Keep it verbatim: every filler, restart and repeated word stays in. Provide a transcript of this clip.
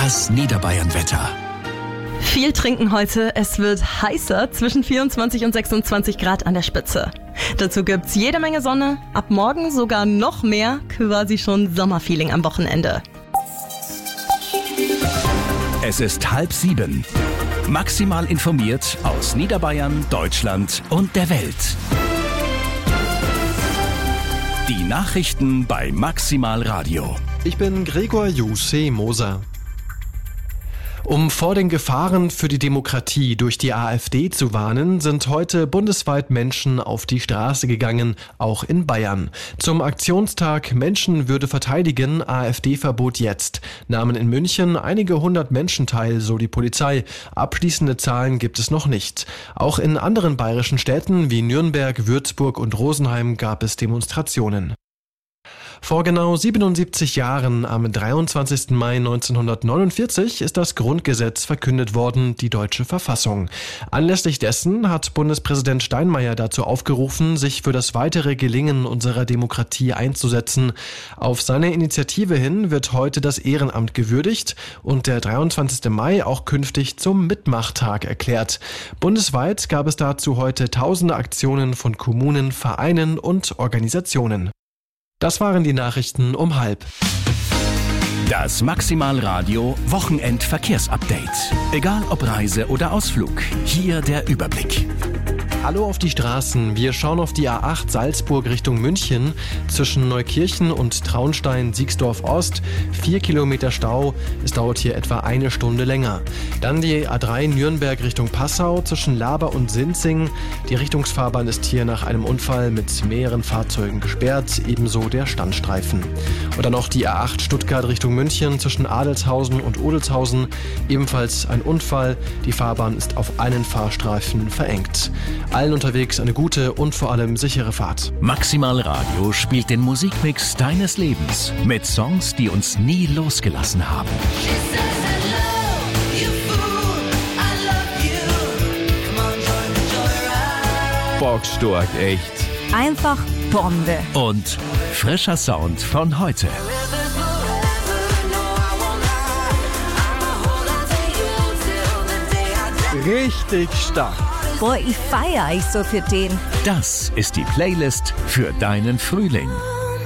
Das Niederbayern-Wetter. Viel trinken heute, es wird heißer, zwischen vierundzwanzig und sechsundzwanzig Grad an der Spitze. Dazu gibt's jede Menge Sonne, ab morgen sogar noch mehr, quasi schon Sommerfeeling am Wochenende. Es ist halb sieben. Maximal informiert aus Niederbayern, Deutschland und der Welt. Die Nachrichten bei Maximal Radio. Ich bin Gregor Jussi Moser. Um vor den Gefahren für die Demokratie durch die AfD zu warnen, sind heute bundesweit Menschen auf die Straße gegangen, auch in Bayern. Zum Aktionstag Menschenwürde verteidigen, AfD-Verbot jetzt, nahmen in München einige hundert Menschen teil, so die Polizei. Abschließende Zahlen gibt es noch nicht. Auch in anderen bayerischen Städten wie Nürnberg, Würzburg und Rosenheim gab es Demonstrationen. Vor genau siebenundsiebzig Jahren, am dreiundzwanzigsten Mai neunzehnhundertneunundvierzig, ist das Grundgesetz verkündet worden, die deutsche Verfassung. Anlässlich dessen hat Bundespräsident Steinmeier dazu aufgerufen, sich für das weitere Gelingen unserer Demokratie einzusetzen. Auf seine Initiative hin wird heute das Ehrenamt gewürdigt und der dreiundzwanzigste Mai auch künftig zum Mitmachtag erklärt. Bundesweit gab es dazu heute tausende Aktionen von Kommunen, Vereinen und Organisationen. Das waren die Nachrichten um halb. Das Maximal Radio Wochenend-Verkehrsupdate. Egal ob Reise oder Ausflug, hier der Überblick. Hallo auf die Straßen. Wir schauen auf die A acht Salzburg Richtung München. Zwischen Neukirchen und Traunstein-Siegsdorf-Ost. Vier Kilometer Stau. Es dauert hier etwa eine Stunde länger. Dann die A drei Nürnberg Richtung Passau zwischen Laber und Sinzing. Die Richtungsfahrbahn ist hier nach einem Unfall mit mehreren Fahrzeugen gesperrt. Ebenso der Standstreifen. Und dann noch die A acht Stuttgart Richtung München zwischen Adelshausen und Odelshausen. Ebenfalls ein Unfall. Die Fahrbahn ist auf einen Fahrstreifen verengt. Allen unterwegs eine gute und vor allem sichere Fahrt. Maximal Radio spielt den Musikmix deines Lebens mit Songs, die uns nie losgelassen haben. Bockstark, echt. Einfach Bombe. Und frischer Sound von heute. Richtig stark. Boah, ich feier ich so für den. Das ist die Playlist für deinen Frühling.